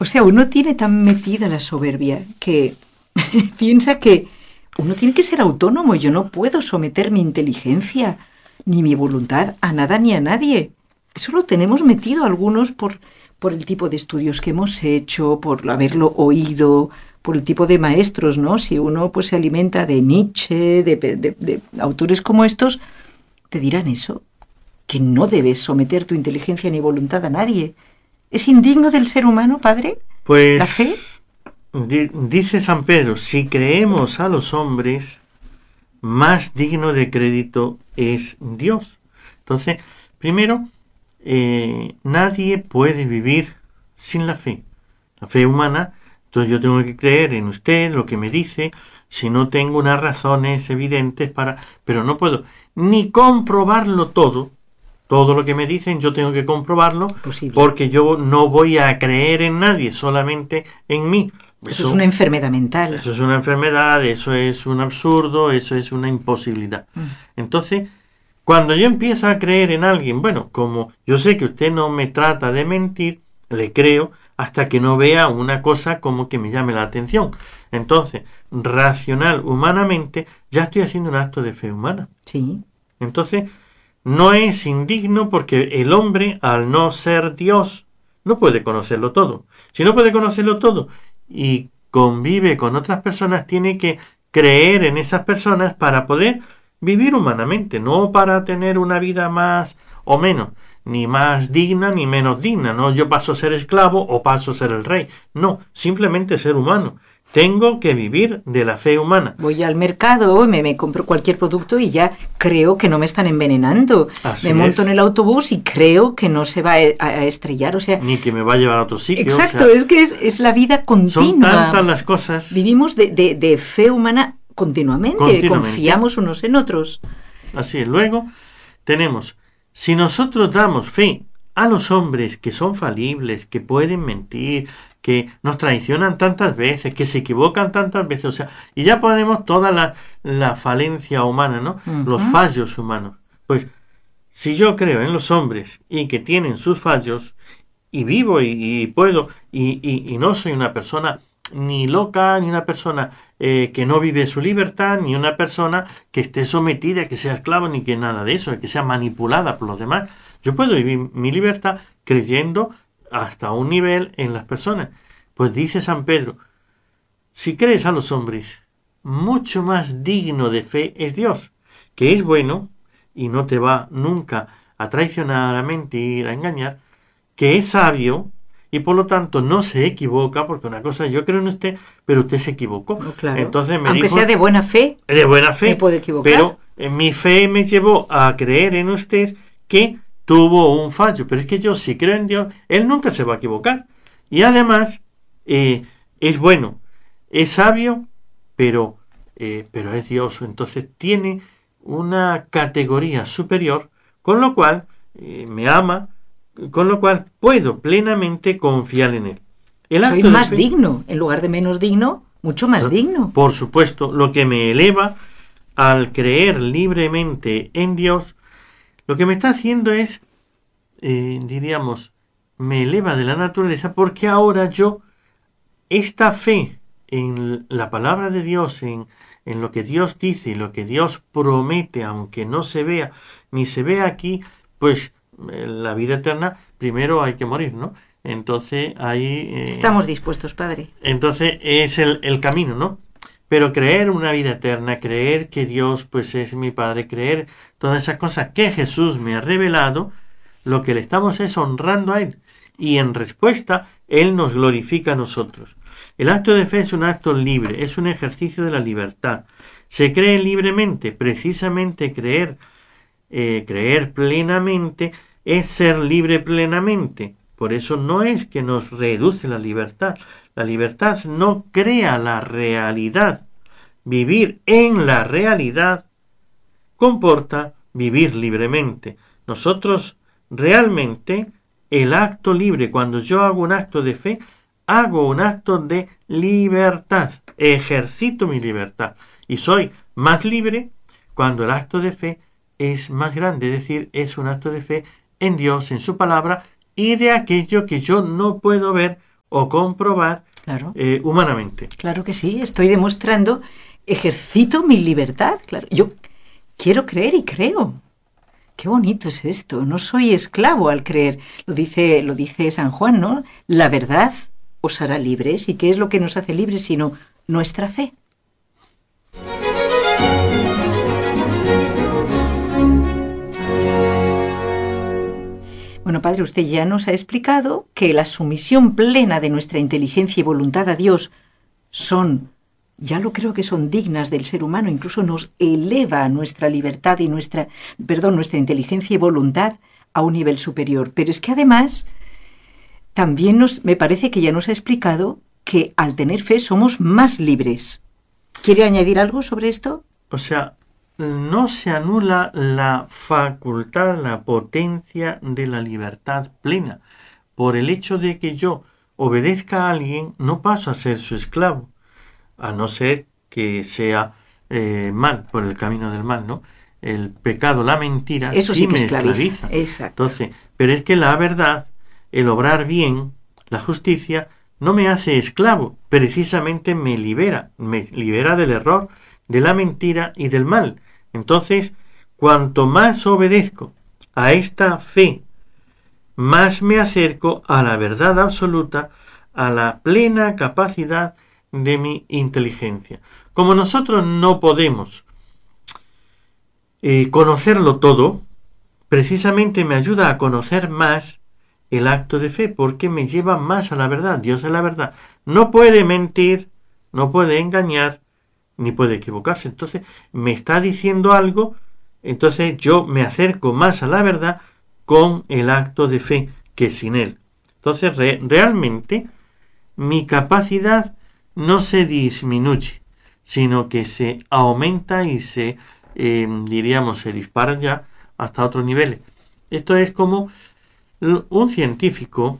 O sea, uno tiene tan metida la soberbia que piensa que uno tiene que ser autónomo. Yo no puedo someter mi inteligencia ni mi voluntad a nada ni a nadie. Eso lo tenemos metido algunos por el tipo de estudios que hemos hecho, por haberlo oído, por el tipo de maestros, ¿no? Si uno pues se alimenta de Nietzsche, de autores como estos, te dirán eso, que no debes someter tu inteligencia ni voluntad a nadie. ¿Es indigno del ser humano, padre? Pues, ¿La fe? Dice San Pedro, si creemos a los hombres, más digno de crédito es Dios. Entonces, primero, nadie puede vivir sin la fe. La fe humana, entonces yo tengo que creer en usted, lo que me dice, si no tengo unas razones evidentes pero no puedo ni comprobarlo todo lo que me dicen yo tengo que comprobarlo, Posible. Porque yo no voy a creer en nadie, solamente en mí. Eso es una enfermedad mental. Eso es una enfermedad, eso es un absurdo, eso es una imposibilidad. Entonces, cuando yo empiezo a creer en alguien, bueno, como yo sé que usted no me trata de mentir, le creo hasta que no vea una cosa como que me llame la atención. Entonces, racional, humanamente, ya estoy haciendo un acto de fe humana. Sí. Entonces, no es indigno porque el hombre, al no ser Dios, no puede conocerlo todo. Si no puede conocerlo todo y convive con otras personas, tiene que creer en esas personas para poder vivir humanamente, no para tener una vida más o menos, ni más digna ni menos digna, no yo paso a ser esclavo o paso a ser el rey, no, simplemente ser humano. Tengo que vivir de la fe humana. Voy al mercado, me compro cualquier producto y ya creo que no me están envenenando. Así me monto es. en el autobús y creo que no se va a estrellar, o sea... Ni que me va a llevar a otro sitio. Exacto, o sea, es que es la vida continua. Son tantas las cosas. Vivimos de fe humana continuamente, confiamos unos en otros. Así es. Luego tenemos, si nosotros damos fe a los hombres que son falibles, que pueden mentir, que nos traicionan tantas veces, que se equivocan tantas veces, o sea, y ya ponemos toda la falencia humana, ¿no? Los fallos humanos. Pues, si yo creo en los hombres y que tienen sus fallos, y vivo y puedo, y no soy una persona ni loca, ni una persona que no vive su libertad, ni una persona que esté sometida, que sea esclavo, ni que nada de eso, que sea manipulada por los demás. Yo puedo vivir mi libertad creyendo hasta un nivel en las personas. Pues dice San Pedro, si crees a los hombres, mucho más digno de fe es Dios, que es bueno y no te va nunca a traicionar, a mentir, a engañar, que es sabio y por lo tanto no se equivoca, porque una cosa yo creo en usted, pero usted se equivocó. No, claro. Entonces aunque sea de buena fe, me puede equivocar. Pero mi fe me llevó a creer en usted que tuvo un fallo, pero es que yo si creo en Dios, Él nunca se va a equivocar. Y además es bueno, es sabio, pero es Dios. Entonces tiene una categoría superior, con lo cual me ama, con lo cual puedo plenamente confiar en Él. Soy más digno, en lugar de menos digno, mucho más digno. Por supuesto, lo que me eleva al creer libremente en Dios, lo que me está haciendo es, diríamos, me eleva de la naturaleza porque ahora yo, esta fe en la palabra de Dios, en lo que Dios dice y lo que Dios promete, aunque no se vea, ni se vea aquí, pues la vida eterna, primero hay que morir, ¿no? Entonces ahí... Estamos dispuestos, Padre. Entonces es el camino, ¿no? Pero creer una vida eterna, creer que Dios pues es mi Padre, creer todas esas cosas que Jesús me ha revelado, lo que le estamos es honrando a Él. Y en respuesta, Él nos glorifica a nosotros. El acto de fe es un acto libre, es un ejercicio de la libertad. Se cree libremente, precisamente creer plenamente es ser libre plenamente. Por eso no es que nos reduce la libertad. La libertad no crea la realidad. Vivir en la realidad comporta vivir libremente. Nosotros realmente el acto libre, cuando yo hago un acto de fe, hago un acto de libertad. Ejercito mi libertad. Y soy más libre cuando el acto de fe es más grande, es decir, es un acto de fe en Dios, en su palabra, y de aquello que yo no puedo ver o comprobar Claro. Humanamente. Claro que sí, estoy demostrando, ejercito mi libertad, claro. Yo quiero creer y creo. Qué bonito es esto, no soy esclavo al creer. Lo dice San Juan, ¿no? La verdad os hará libres. ¿Y qué es lo que nos hace libres sino nuestra fe? Bueno, padre, usted ya nos ha explicado que la sumisión plena de nuestra inteligencia y voluntad a Dios ya lo creo que son dignas del ser humano, incluso nos eleva nuestra libertad y nuestra inteligencia y voluntad a un nivel superior. Pero es que además, también me parece que ya nos ha explicado que al tener fe somos más libres. ¿Quiere añadir algo sobre esto? O sea, no se anula la facultad, la potencia de la libertad plena. Por el hecho de que yo obedezca a alguien, no paso a ser su esclavo, a no ser que sea mal, por el camino del mal, ¿no? El pecado, la mentira, eso sí que me esclaviza. Exacto. Entonces, pero es que la verdad, el obrar bien, la justicia, no me hace esclavo, precisamente me libera del error, de la mentira y del mal. Entonces, cuanto más obedezco a esta fe, más me acerco a la verdad absoluta, a la plena capacidad de mi inteligencia. Como nosotros no podemos conocerlo todo, precisamente me ayuda a conocer más el acto de fe, porque me lleva más a la verdad. Dios es la verdad. No puede mentir, no puede engañar, ni puede equivocarse. Entonces, me está diciendo algo, entonces yo me acerco más a la verdad con el acto de fe que sin él. Entonces, realmente, mi capacidad no se disminuye, sino que se aumenta y se dispara ya hasta otros niveles. Esto es como un científico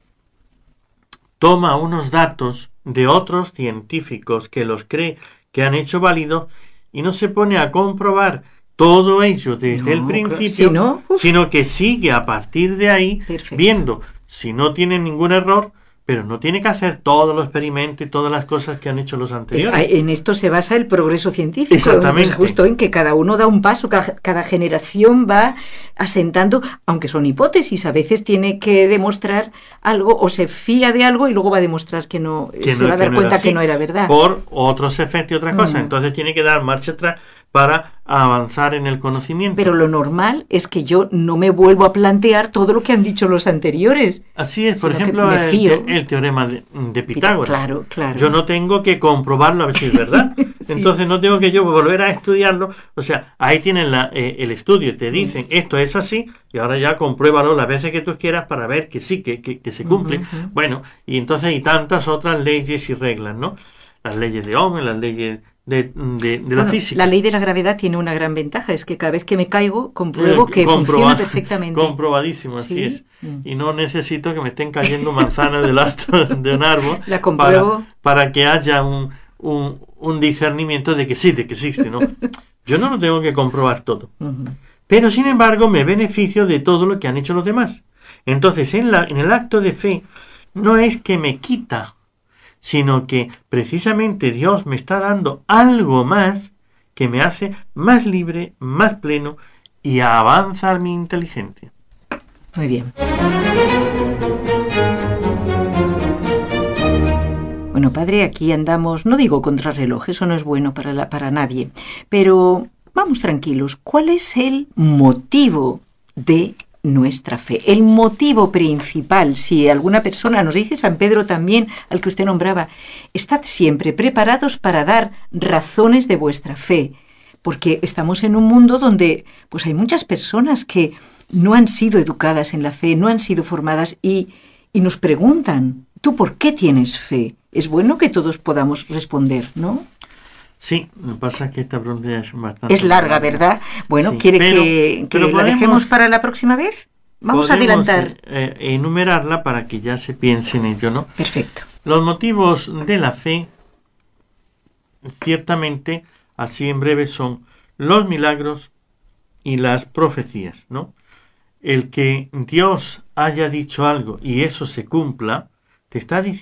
toma unos datos de otros científicos que los cree que han hecho válidos y no se pone a comprobar todo ello desde el principio, sino que sigue a partir de ahí. Perfecto. Viendo si no tiene ningún error, pero no tiene que hacer todos los experimentos y todas las cosas que han hecho los anteriores. En esto se basa el progreso científico. Exactamente. Justo en que cada uno da un paso, cada generación va asentando, aunque son hipótesis, a veces tiene que demostrar algo o se fía de algo y luego va a demostrar que no se va a dar cuenta que no era verdad. Por otros efectos y otra cosa. Entonces tiene que dar marcha atrás para avanzar en el conocimiento. Pero lo normal es que yo no me vuelvo a plantear todo lo que han dicho los anteriores. Así es, por ejemplo, el teorema de Pitágoras. Claro. Yo no tengo que comprobarlo a ver si es verdad. Sí. Entonces no tengo que yo volver a estudiarlo. O sea, ahí tienen el estudio, te dicen esto es así y ahora ya compruébalo las veces que tú quieras para ver que sí, que se cumple. Bueno, y entonces hay tantas otras leyes y reglas, ¿no? Las leyes de Ohm, las leyes de la física. La ley de la gravedad tiene una gran ventaja, es que cada vez que me caigo compruebo que funciona perfectamente. Comprobadísimo, así ¿sí? Es. Y no necesito que me estén cayendo manzanas del astro de un árbol la compruebo. Para que haya un discernimiento de que sí, de que existe, ¿no? Yo no lo tengo que comprobar todo. Pero sin embargo me beneficio de todo lo que han hecho los demás. Entonces en el acto de fe no es que me quita, sino que precisamente Dios me está dando algo más que me hace más libre, más pleno y avanza mi inteligencia. Muy bien. Bueno, padre, aquí andamos, no digo contrarreloj, eso no es bueno para nadie, pero vamos tranquilos. ¿Cuál es el motivo de nuestra fe? El motivo principal, si alguna persona, nos dice San Pedro también, al que usted nombraba, estad siempre preparados para dar razones de vuestra fe, porque estamos en un mundo donde pues hay muchas personas que no han sido educadas en la fe, no han sido formadas y nos preguntan, ¿tú por qué tienes fe? Es bueno que todos podamos responder, ¿no? Sí, lo que pasa es que esta pregunta es bastante... Es larga, ¿verdad? Bueno, sí, ¿quiere que la dejemos para la próxima vez? Vamos a adelantar. Enumerarla para que ya se piense en ello, ¿no? Perfecto. Los motivos de la fe, ciertamente, así en breve, son los milagros y las profecías, ¿no? El que Dios haya dicho algo y eso se cumpla, te está diciendo